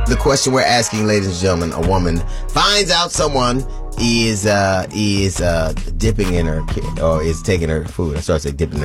The question we're asking, ladies and gentlemen, a woman finds out someone is dipping in her, or is taking her food. I started to say dipping in